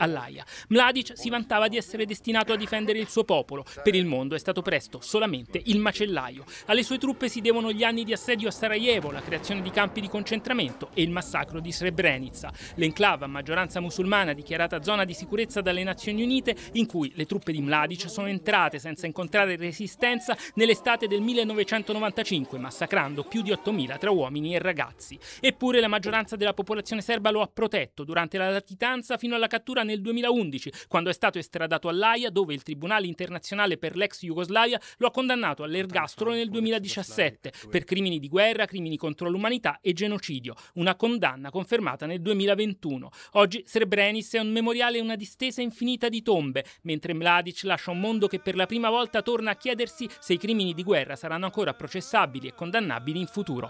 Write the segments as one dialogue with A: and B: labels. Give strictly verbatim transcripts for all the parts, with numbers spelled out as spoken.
A: all'Aia. Mladic si vantava di essere destinato a difendere il suo popolo. Per il mondo è stato presto solamente il macellaio. Alle sue truppe si devono gli anni di assedio a Sarajevo, la creazione di campi di concentramento e il massacro di Srebrenica, l'enclave a maggioranza musulmana dichiarata zona di sicurezza dalle Nazioni Unite, in cui le truppe di Mladic sono entrate senza incontrare resistenza nell'estate del millenovecentonovantacinque, massacrando più di ottomila tra uomini e ragazzi. Eppure la maggioranza della popolazione serba lo ha protetto durante la latitanza fino alla cattura nel duemilaundici, quando è stato estradato all'Aia, dove il Tribunale internazionale per l'ex Jugoslavia lo ha condannato all'ergastolo nel duemiladiciassette per crimini di guerra, crimini contro l'umanità e genocidio, una condanna confermata nel duemilaventuno. Oggi Srebrenica è un memoriale e una distesa infinita di tombe, mentre Mladic lascia un mondo che per la prima volta torna a chiedersi se i crimini di guerra saranno ancora processabili e condannabili in futuro.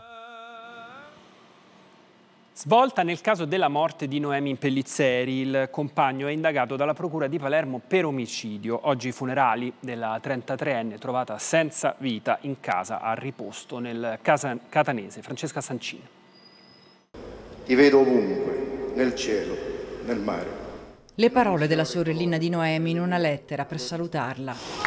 B: Svolta nel caso della morte di Noemi Pellizzeri. Il compagno è indagato dalla procura di Palermo per omicidio. Oggi i funerali della trentatreenne trovata senza vita in casa a riposto nel casa catanese. Francesca Sancini.
C: Ti vedo ovunque, nel cielo, nel mare.
D: Le parole della sorellina di Noemi in una lettera per salutarla.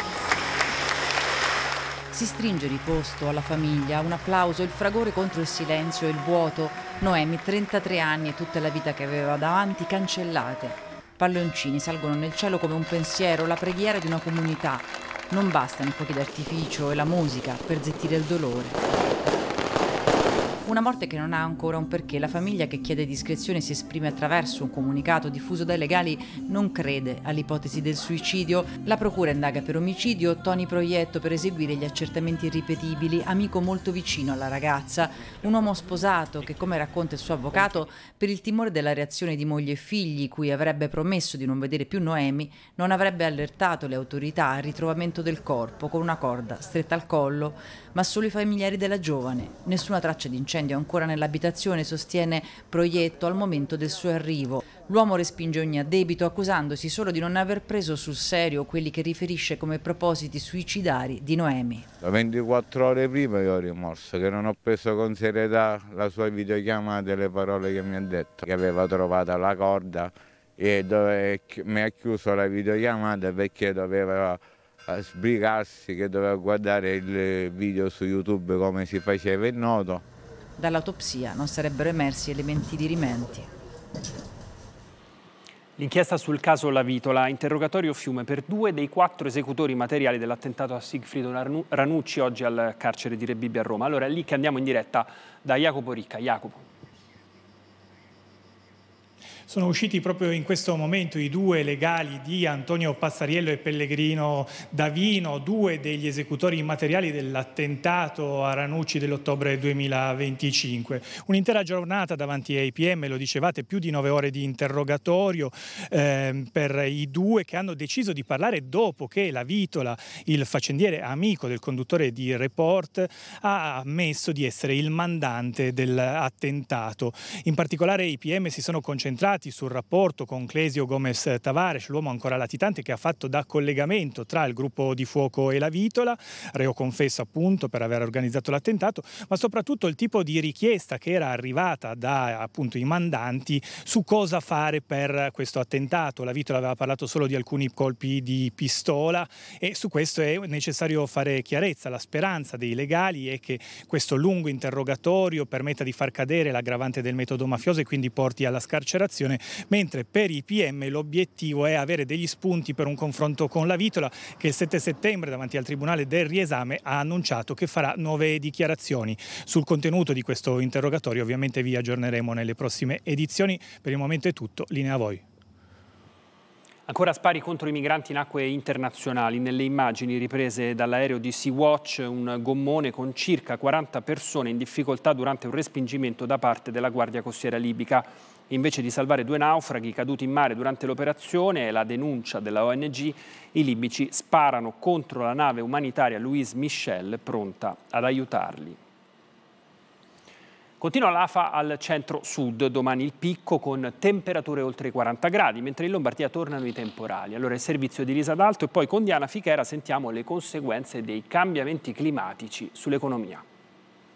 D: Si stringe riposto alla famiglia, un applauso, il fragore contro il silenzio e il vuoto. Noemi, trentatré anni e tutta la vita che aveva davanti cancellate. Palloncini salgono nel cielo come un pensiero, la preghiera di una comunità. Non bastano i fuochi d'artificio e la musica per zittire il dolore. Una morte che non ha ancora un perché. La famiglia, che chiede discrezione, si esprime attraverso un comunicato diffuso dai legali, non crede all'ipotesi del suicidio. La procura indaga per omicidio. Tony Proietto per eseguire gli accertamenti irripetibili, amico molto vicino alla ragazza, un uomo sposato che, come racconta il suo avvocato, per il timore della reazione di moglie e figli, cui avrebbe promesso di non vedere più Noemi, non avrebbe allertato le autorità al ritrovamento del corpo con una corda stretta al collo, ma solo i familiari della giovane. Nessuna traccia di incendio ancora nell'abitazione, sostiene Proietto al momento del suo arrivo. L'uomo respinge ogni addebito, accusandosi solo di non aver preso sul serio quelli che riferisce come propositi suicidari di Noemi.
E: ventiquattro ore prima io ho rimorso, che non ho preso con serietà la sua videochiamata e le parole che mi ha detto, che aveva trovato la corda e dove mi ha chiuso la videochiamata perché doveva sbrigarsi, che doveva guardare il video su YouTube come si faceva il noto.
D: Dall'autopsia non sarebbero emersi elementi dirimenti.
B: L'inchiesta sul caso Lavitola, interrogatorio Fiume per due dei quattro esecutori materiali dell'attentato a Sigfrido Ranucci, oggi al carcere di Rebibbia a Roma. Allora è lì che andiamo in diretta da Jacopo Ricca. Jacopo.
F: Sono usciti proprio in questo momento i due legali di Antonio Passariello e Pellegrino Davino, due degli esecutori materiali dell'attentato a Ranucci dell'ottobre duemilaventicinque. Un'intera giornata davanti ai P M, lo dicevate, più di nove ore di interrogatorio eh, per i due, che hanno deciso di parlare dopo che Lavitola, il faccendiere amico del conduttore di Report, ha ammesso di essere il mandante dell'attentato. In particolare i P M si sono concentrati sul rapporto con Clesio Gomez Tavares, l'uomo ancora latitante che ha fatto da collegamento tra il gruppo di fuoco e Lavitola, reo confesso appunto per aver organizzato l'attentato, ma soprattutto il tipo di richiesta che era arrivata da appunto i mandanti su cosa fare per questo attentato. Lavitola aveva parlato solo di alcuni colpi di pistola e su questo è necessario fare chiarezza. La speranza dei legali è che questo lungo interrogatorio permetta di far cadere l'aggravante del metodo mafioso e quindi porti alla scarcerazione, mentre per i P M l'obiettivo è avere degli spunti per un confronto con Lavitola, che il sette settembre davanti al Tribunale del Riesame ha annunciato che farà nuove dichiarazioni. Sul contenuto di questo interrogatorio ovviamente vi aggiorneremo nelle prossime edizioni. Per il momento è tutto, linea a voi.
B: Ancora spari contro i migranti in acque internazionali. Nelle immagini riprese dall'aereo di Sea-Watch, un gommone con circa quaranta persone in difficoltà durante un respingimento da parte della Guardia Costiera libica. Invece di salvare due naufraghi caduti in mare durante l'operazione, la denuncia della O N G, i libici sparano contro la nave umanitaria Louise Michel, pronta ad aiutarli. Continua l'A F A al centro-sud, domani il picco con temperature oltre i quaranta gradi, mentre in Lombardia tornano i temporali. Allora il servizio di Lisa D'Alto e poi con Diana Fichera sentiamo le conseguenze dei cambiamenti climatici sull'economia.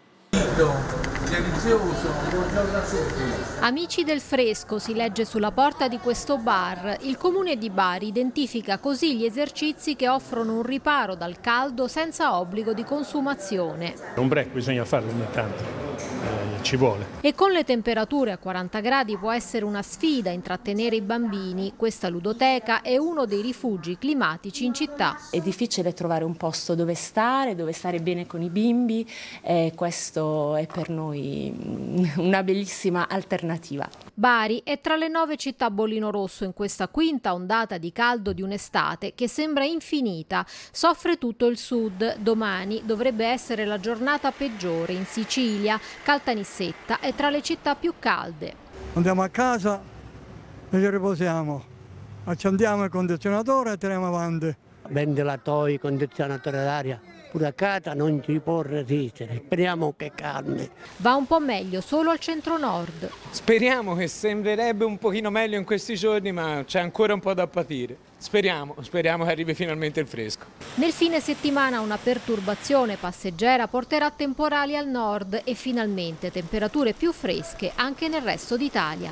G: Sentito delizioso, buongiorno a tutti.
H: Amici del fresco si legge sulla porta di questo bar. Il comune di Bari identifica così gli esercizi che offrono un riparo dal caldo senza obbligo di consumazione.
I: Un break bisogna farlo ogni tanto, eh, ci vuole.
H: E con le temperature a quaranta gradi può essere una sfida intrattenere i bambini. Questa ludoteca è uno dei rifugi climatici in città.
J: È difficile trovare un posto dove stare, dove stare bene con i bimbi, e questo è per noi una bellissima alternativa.
H: Bari è tra le nove città a bollino rosso in questa quinta ondata di caldo di un'estate che sembra infinita. Soffre tutto il sud. Domani dovrebbe essere la giornata peggiore in Sicilia. Caltanissetta è tra le città più calde.
K: Andiamo a casa e ci riposiamo. Accendiamo il condizionatore e tiriamo avanti.
L: Ventilatori, condizionatore d'aria. Pure a casa non ci può resistere, speriamo che calmi.
H: Va un po' meglio solo al centro-nord.
M: Speriamo che sembrerebbe un pochino meglio in questi giorni, ma c'è ancora un po' da patire. Speriamo, speriamo che arrivi finalmente il fresco.
H: Nel fine settimana una perturbazione passeggera porterà temporali al nord e finalmente temperature più fresche anche nel resto d'Italia.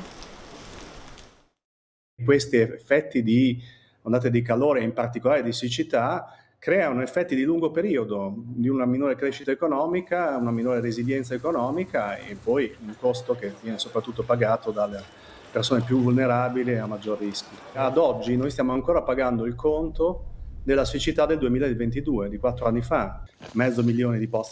N: Questi effetti di ondate di calore, in particolare di siccità, creano effetti di lungo periodo, di una minore crescita economica, una minore resilienza economica e poi un costo che viene soprattutto pagato dalle persone più vulnerabili e a maggior rischio. Ad oggi noi stiamo ancora pagando il conto della siccità del duemilaventidue, di quattro anni fa, mezzo milione di posti